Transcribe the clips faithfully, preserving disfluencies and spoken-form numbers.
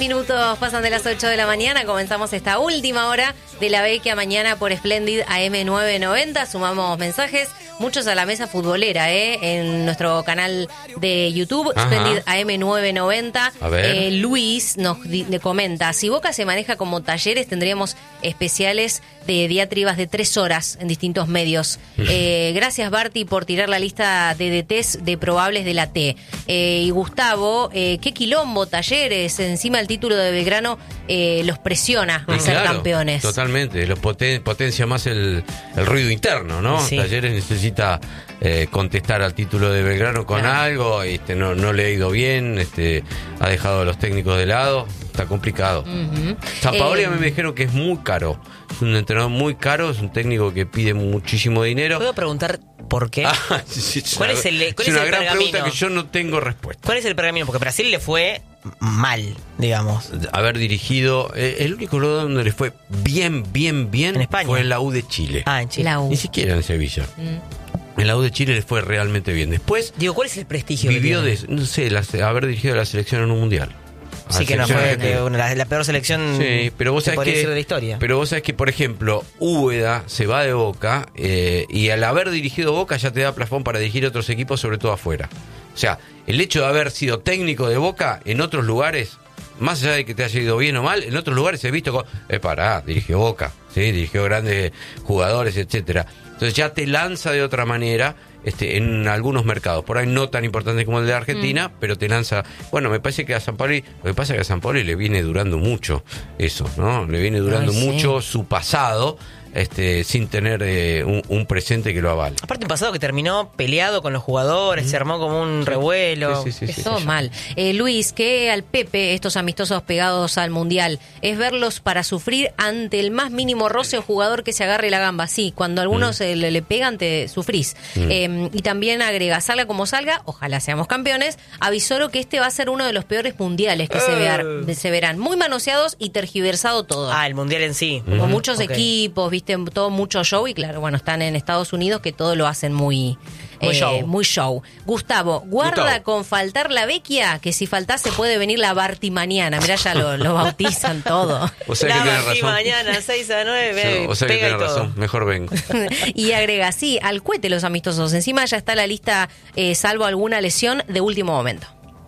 minutos pasan de las ocho de la mañana. Comenzamos esta última hora de la Vecchia Mañana por Splendid A M novecientos noventa. Sumamos mensajes, muchos a la mesa futbolera, ¿eh? En nuestro canal de YouTube, Ajá. Splendid A M novecientos noventa. A ver. Eh, Luis nos di- le comenta, si Boca se maneja como talleres, tendríamos especiales de diatribas de tres horas en distintos medios. Eh, gracias, Barty, por tirar la lista de D Ts de probables de la T. Eh, y Gustavo, eh, qué quilombo, Talleres, encima el título de Belgrano eh, los presiona a Sí, ser claro, campeones. Totalmente, los poten- potencia más el, el ruido interno, ¿no? Sí. Talleres necesita eh, contestar al título de Belgrano con Claro. algo, este, no, no le ha ido bien, este, ha dejado a los técnicos de lado, está complicado. Uh-huh. Sampaoli Eh, a mí me dijeron que es muy caro, es un entrenador muy caro, es un técnico que pide muchísimo dinero. ¿Puedo preguntar por qué? Ah, sí, sí, es ¿Cuál una- es el- cuál es es una el gran pergamino? pregunta que yo no tengo respuesta. ¿Cuál es el pergamino? Porque Brasil le fue mal, digamos. Haber dirigido, eh, el único lugar donde le fue bien, bien, bien En España. fue en la U de Chile. Ah, en Chile. La U. Ni siquiera en Sevilla. Mm. En la U de Chile le fue realmente bien. Después Digo, ¿cuál es el prestigio que vivió tiene? de, no sé, la- haber dirigido la selección en un mundial. A Sí, la que no selección fue argentina. de una- la, la peor selección Sí, pero vos se sabés podría que, decir de la historia. pero vos sabés que, por ejemplo, Úbeda se va de Boca eh, y al haber dirigido Boca ya te da plafón para dirigir otros equipos, sobre todo afuera. O sea, el hecho de haber sido técnico de Boca en otros lugares, más allá de que te haya ido bien o mal, en otros lugares he visto con, eh, pará, dirigió Boca, sí, dirigió grandes jugadores, etcétera. Entonces ya te lanza de otra manera. Este, en algunos mercados, por ahí no tan importantes como el de Argentina, mm. pero te lanza. Bueno, me parece que a Sampaoli, lo que pasa es que a Sampaoli le viene durando mucho eso, ¿no? Le viene durando Ay, sí. mucho su pasado, este, sin tener eh, un, un presente que lo avale. Aparte un pasado que terminó peleado con los jugadores, mm. se armó como un revuelo. Sí, sí, sí, sí, Todo sí. mal. Eh, Luis, que al Pepe, estos amistosos pegados al Mundial, es verlos para sufrir ante el más mínimo roce o jugador que se agarre la gamba. Sí, cuando algunos mm. le, le pegan, te sufrís. Mm. Eh, y también agrega, salga como salga, ojalá seamos campeones, avisoro que este va a ser uno de los peores mundiales que uh. se, ver, se verán. Muy manoseados y tergiversado todo. Ah, el Mundial en sí. Con Mm. muchos okay. equipos, viste, todo mucho show y claro, bueno, están en Estados Unidos que todo lo hacen muy... Muy, eh, show. muy show. Gustavo, guarda Gustavo. con faltar la Vecchia, que si faltase puede venir la Bartimaniana. Mirá, ya lo, lo bautizan todo. O sea que La tenés Barty razón. mañana, seis a nueve, Sí, o sea que pega y tenés todo. razón, mejor vengo. Y agrega, sí, al cuete los amistosos. Encima ya está la lista, eh, salvo alguna lesión de último momento.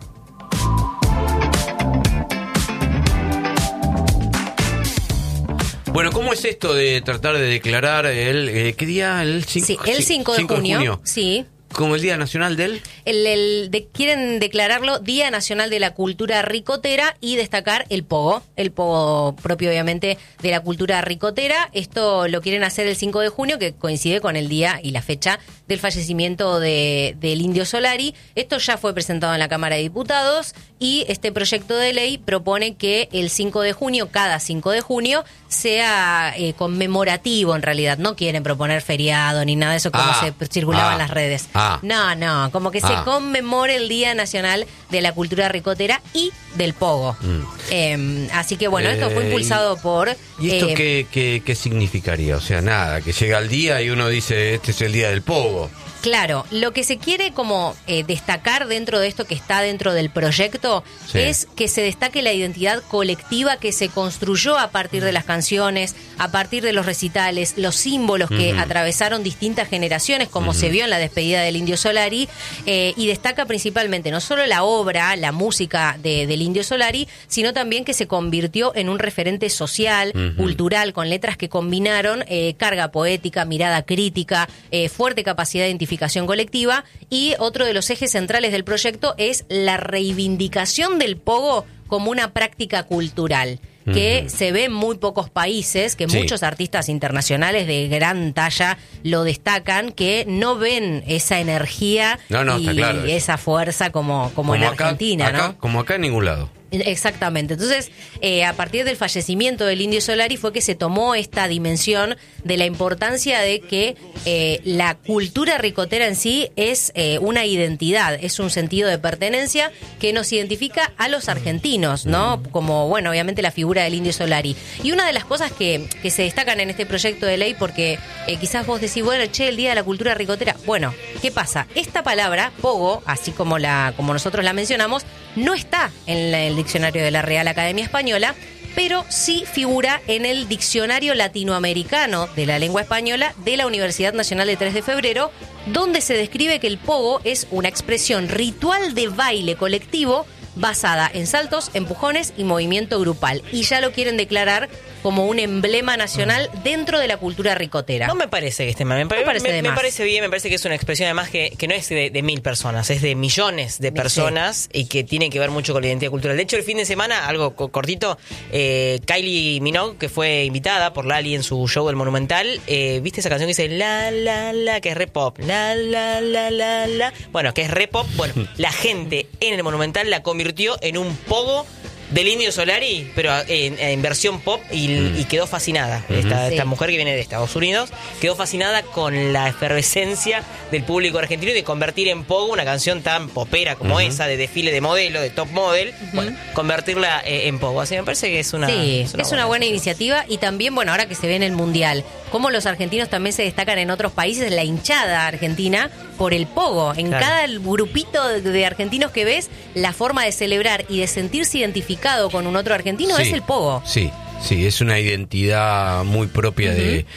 Bueno, ¿cómo es esto de tratar de declarar el... Eh, ¿Qué día? El cinco, Sí, el cinco de junio. Sí. ¿Como el Día Nacional del...? El, el de, quieren declararlo Día Nacional de la Cultura Ricotera y destacar el pogo, el pogo propio obviamente de la cultura ricotera. Esto lo quieren hacer el cinco de junio, que coincide con el día y la fecha del fallecimiento de, del Indio Solari. Esto ya fue presentado en la Cámara de Diputados y este proyecto de ley propone que el cinco de junio, cada cinco de junio, sea eh, conmemorativo en realidad. No quieren proponer feriado ni nada de eso como Ah, se circulaba ah, en las redes. ah. No, no, como que se Ah. conmemore el Día Nacional de la Cultura Ricotera y del Pogo. Mm. Eh, así que bueno, esto fue Eh, impulsado por... ¿Y esto eh, qué, qué, qué significaría? O sea, nada, que llega el día y uno dice, este es el día del pogo. Claro, lo que se quiere como eh, destacar dentro de esto que está dentro del proyecto Sí. es que se destaque la identidad colectiva que se construyó a partir de las canciones, a partir de los recitales, los símbolos que Ujú. atravesaron distintas generaciones, como Ujú. se vio en la despedida del Indio Solari, eh, y destaca principalmente no solo la obra, la música de, del Indio Solari, sino también que se convirtió en un referente social, Ujú. cultural, con letras que combinaron eh, carga poética, mirada crítica, eh, fuerte capacidad de identificación colectiva, y otro de los ejes centrales del proyecto es la reivindicación del pogo como una práctica cultural que Ujú. se ve en muy pocos países, que Sí. muchos artistas internacionales de gran talla lo destacan, que no ven esa energía No, no, y está claro eso. esa fuerza como, como, en acá, Argentina, acá- ¿no? Como acá en ningún lado. Exactamente. Entonces, eh, a partir del fallecimiento del Indio Solari fue que se tomó esta dimensión de la importancia de que eh, la cultura ricotera en sí es eh, una identidad, es un sentido de pertenencia que nos identifica a los argentinos, ¿no? Como, bueno, obviamente la figura del Indio Solari. Y una de las cosas que, que se destacan en este proyecto de ley, porque eh, quizás vos decís, bueno, che, el Día de la Cultura Ricotera. Bueno, ¿qué pasa? Esta palabra, pogo, así como, la, como nosotros la mencionamos, no está en la- el el diccionario de la Real Academia Española, pero sí figura en el Diccionario Latinoamericano de la Lengua Española de la Universidad Nacional de tres de febrero, donde se describe que el pogo es una expresión ritual de baile colectivo basada en saltos, empujones y movimiento grupal. Y ya lo quieren declarar como un emblema nacional dentro de la cultura ricotera. No me parece que esté mal, me, me, parece, me, me parece bien, me parece que es una expresión además que, que no es de, de mil personas, es de millones de personas sí. y que tiene que ver mucho con la identidad cultural. De hecho, el fin de semana, algo cortito, eh, Kylie Minogue, que fue invitada por Lali en su show del Monumental, eh, ¿viste esa canción que dice la, la, la, que es re pop? La, la, la, la, la. Bueno, que es re pop. Bueno, la gente en el Monumental la convirtió en un pogo del Indio Solari, pero en, en versión pop y, mm. y quedó fascinada. Uh-huh. Esta, sí. esta mujer que viene de Estados Unidos quedó fascinada con la efervescencia del público argentino y de convertir en pogo una canción tan popera como uh-huh. esa, de desfile de modelo, de top model, uh-huh. bueno, convertirla eh, en pogo. Así me parece que es una, sí, es una, es buena, una buena iniciativa. Y también, bueno, ahora que se ve en el Mundial, cómo los argentinos también se destacan en otros países, la hinchada argentina por el pogo. En claro. cada grupito de, de argentinos que ves, la forma de celebrar y de sentirse identificado con un otro argentino sí, es el pogo. Sí, sí, es una identidad muy propia uh-huh. de,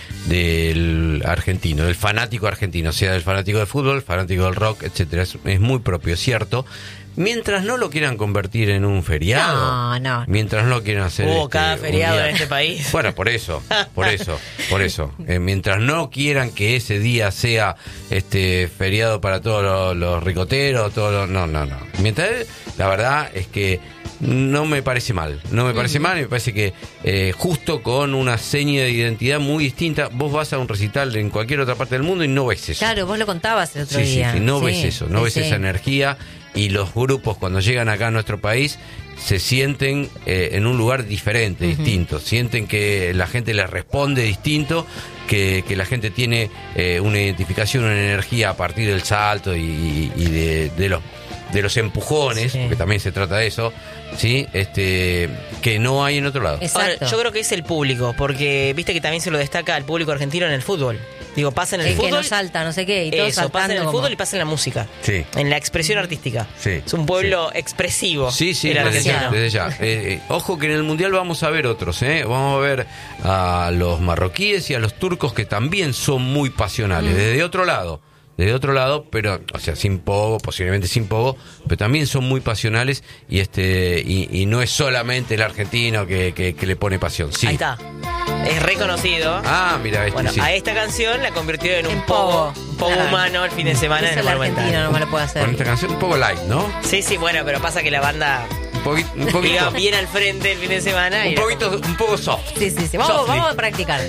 del argentino, del fanático argentino, sea del fanático del fútbol, fanático del rock, etcétera. Es, es muy propio, cierto. Mientras no lo quieran convertir en un feriado. No, no. Mientras no lo quieran hacer. Hubo este, cada feriado en este país. Bueno, por eso, por eso, por eso. Eh, mientras no quieran que ese día sea este feriado para todos los, los ricoteros, todos los, no, no, no. Mientras, la verdad es que no me parece mal, no me parece uh-huh. mal, me parece que eh, justo con una seña de identidad muy distinta, vos vas a un recital en cualquier otra parte del mundo y no ves eso. Claro, vos lo contabas el otro sí, día. Sí, sí, no sí, ves eso, no sí, ves sí. esa energía, y los grupos cuando llegan acá a nuestro país se sienten eh, en un lugar diferente, uh-huh. distinto, sienten que la gente les responde distinto, que, que la gente tiene eh, una identificación, una energía a partir del salto y, y de, de los de los empujones, sí. porque también se trata de eso, sí, este, que no hay en otro lado. Ahora, yo creo que es el público, porque viste que también se lo destaca al público argentino en el fútbol. Digo, pasa en el, el fútbol. Que no salta, no sé qué, y todo eso, saltando pasa en el como... fútbol y pasa en la música. Sí. En la expresión artística. Sí. Es un pueblo sí. expresivo. Sí, sí, el desde ya. Desde ya. Eh, eh, ojo que en el Mundial vamos a ver otros, ¿eh? Vamos a ver a los marroquíes y a los turcos que también son muy pasionales, mm. desde otro lado. De otro lado, pero, o sea, sin pogo, posiblemente sin pogo, pero también son muy pasionales y este y, y no es solamente el argentino que, que, que le pone pasión. Sí. Ahí está. Es reconocido. Ah, mira, este, bueno, sí. a esta canción la convirtió en un en pogo, pogo, un pogo claro. humano el fin de semana es en el el Monumental. argentino no me lo puede hacer. Con esta canción un poco light, ¿no? Sí, sí, bueno, pero pasa que la banda un poquito, un poquito iba bien al frente el fin de semana. Un y poquito, un poco soft. Sí, sí, sí. Vamos, Softly. vamos a practicar.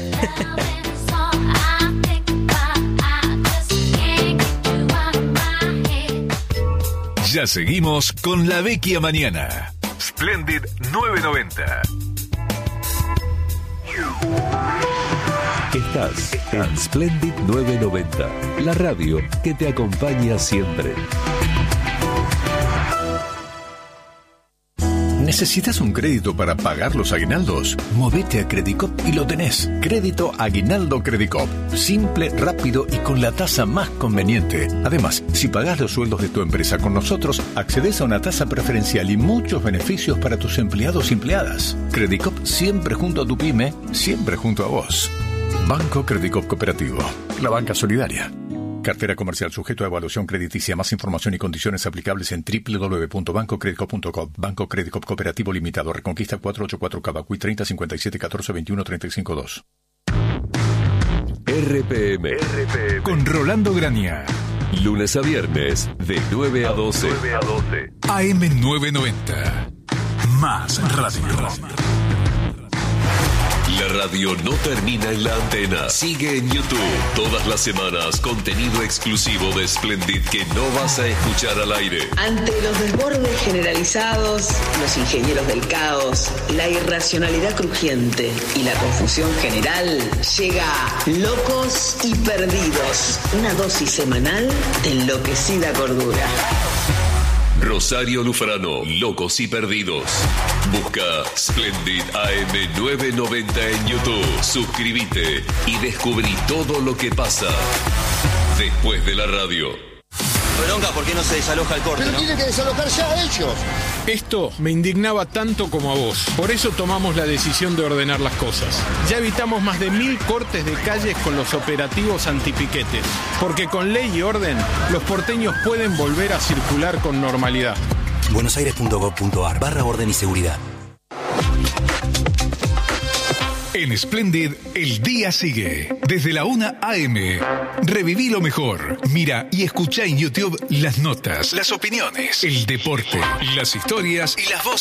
Ya seguimos con La Vecchia Mañana. Splendid nueve noventa. Estás en Splendid nueve noventa, la radio que te acompaña siempre. ¿Necesitas un crédito para pagar los aguinaldos? Movete a Credicop y lo tenés. Crédito Aguinaldo Credicop. Simple, rápido y con la tasa más conveniente. Además, si pagás los sueldos de tu empresa con nosotros, accedes a una tasa preferencial y muchos beneficios para tus empleados y empleadas. Credicop siempre junto a tu pyme, siempre junto a vos. Banco Credicop Cooperativo. La banca solidaria. Cartera comercial sujeto a evaluación crediticia. Más información y condiciones aplicables en doble u doble u doble u punto banco credicop punto com. Banco Credicop Cooperativo Limitado. Reconquista cuatrocientos ochenta y cuatro Cavacuy treinta cincuenta y siete catorce veintiuno treinta y cinco dos. R P M. R P M. Con Rolando Grania. Lunes a viernes de nueve a doce. nueve a doce. A M nueve noventa. Más radio. La radio no termina en la antena. Sigue en YouTube. Todas las semanas, contenido exclusivo de Splendid que no vas a escuchar al aire. Ante los desbordes generalizados, los ingenieros del caos, la irracionalidad crujiente y la confusión general, llega Locos y Perdidos. Una dosis semanal de enloquecida cordura. Rosario Lufrano, Locos y Perdidos. Busca Splendid A M nueve noventa en YouTube. Suscríbete y descubrí todo lo que pasa después de la radio. Bronca, ¿por qué no se desaloja el corte? Pero ¿no? tienen que desalojar ya ellos. Esto me indignaba tanto como a vos. Por eso tomamos la decisión de ordenar las cosas. Ya evitamos más de mil cortes de calles con los operativos antipiquetes. Porque con ley y orden, los porteños pueden volver a circular con normalidad. buenosaires.gov.ar barra orden y seguridad. En Splendid, el día sigue. Desde la una a eme. Reviví lo mejor. Mira y escucha en YouTube las notas, las opiniones, el deporte, las historias y las voces.